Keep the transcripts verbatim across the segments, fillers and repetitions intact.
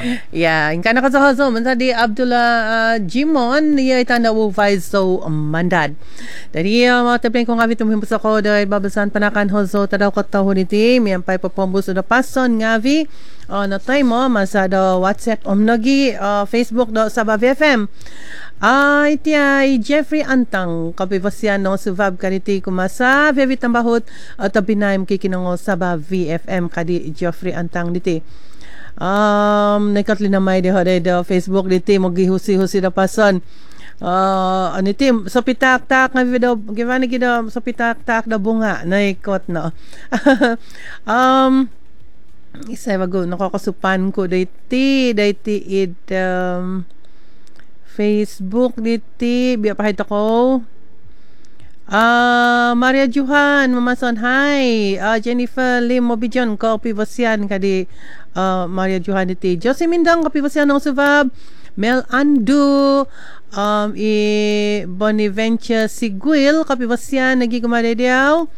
Ya, ingkan ako sa hoso. Man tadi Abdullah uh, Jimon, ia itanda ufay so mandad. Dari uh, mga tabling kong ngavi tumhimpos ako dahil babasan panakan hoso tadaw katahon iti. Miyampay papombus na pason ngavi. Uh, na time mo, masada WhatsApp omnagi, uh, Facebook do sa Bavi F M. Ah, uh, iti ay Jeffrey Antang, kapivasyan no subab kaniti kumasa, vevi tambahot at uh, tabinaym kikinango sa Bavi F M kadi Jeffrey Antang diti. Um, nakatli na may deho deho Facebook diti magihusi-husi na pason. Uh, aniti sa pitak-tak nga video gimana gida sa pitak-tak na bunga naikot no. um isa bago nakakasupan ko diti diti id um, Facebook diti biya pahit ako. Ah, uh, Maria Johan, mamason, hi. Uh, Jennifer Lim Mobijon, kapivasyan kadi uh, Maria Johan iti. Josie Mindang, kapivasyan ng subab. Mel Andu, um, i Bonaventure Siguil, kapivasyan, nagigumadayaw.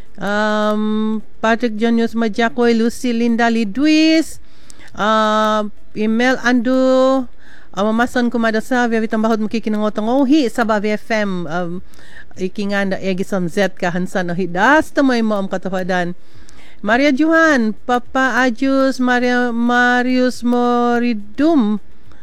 Um, Patrick Jonius Majakoy, Lucy Linda Lidwis, uh, i Mel Andu, uh, mamason kumadasa, via vitambahod makikinangotong ohi sa Bavi F M. Um, ikingan da egisam Z kahansan no hidas tamoy mo am katawadan. Maria Johan, Papa Ajus, Maria Marius Moridum,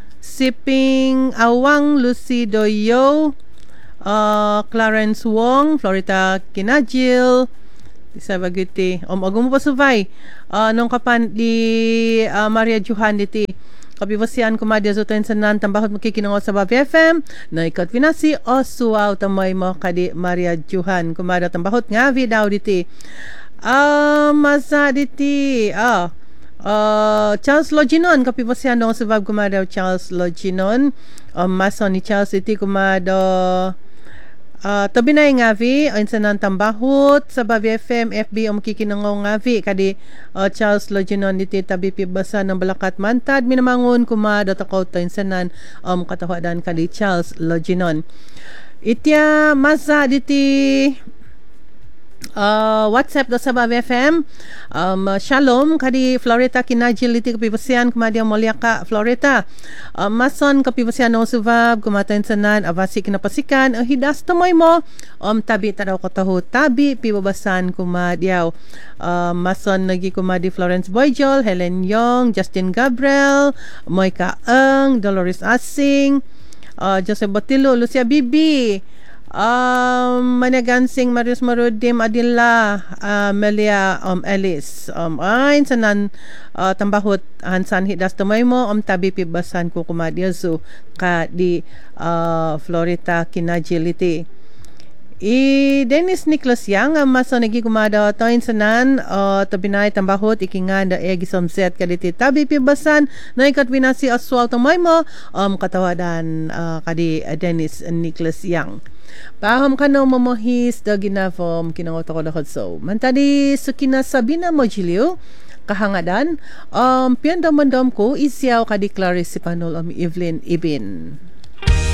Siping Awang, Lucy Doyo, uh, Clarence Wong, Florita Kinajil, isa bagiti om agum pa suvay uh, nung kapan di uh, Maria Johan diti kapivasian kumadya zo tayo sa nan tambahot makikinungo sa Bavi F M na ikat vinasi o suwaw tamay mo kadi Maria Johan kumada tambahot nga daw diti ah uh, masa diti ah uh, Charles Loginon kapivasian dong sa Bab kumada Charles Loginon um, mason ni Charles iti kumada Uh, tabi na yung ngavi o insanan tambahot sa Bavi F M F B o makikinangaw ngavi kadi uh, Charles Loginon diti tabi pibasa ng Balakat Mantad minamangon kumada takaw to insanan um, katawadan kadi Charles Loginon itya masa diti uh, WhatsApp do sa Bavi F M um, Shalom kadi Florita Kinajil iti kapivasian kumadi ang Moliaka Florita uh, mason kapivasian no subab kumatayin sanan avasi kinapasikan ang hidas tamoy mo um, tabi tadaw ko taho tabi pibabasan kumadiaw uh, mason nagi kumadi Florence Boyjol, Helen Yong, Justin Gabriel, Moika Ang, Dolores Asing, uh, Joseph Botilo, Lucia Bibi, Um, Managansing, Marius Marudim, Adila, uh, Melia, um, Alice. Um, ayn sanan uh, tambahot hansan hidas tamay mo um tabi pibasan ko kumadyaso ka di uh, Florita Kinajility. I Dennis Nicholas Yang ang maso nagi kumada toin sanan uh, tabinay tambahot ikingan da egisom set kaditi tabi pibasan na ikat winasi aswal tamay mo um katawadan uh, kadi uh, Dennis Nicholas Yang. Paham ka no mamohis da ginafom kinangot ako lakad so. Mantadi sa kinasabi na mo Jilio, kahangadan, um, piyandam-mandam ko isyaw kadi Clarice Panol um Evelyn Ibin.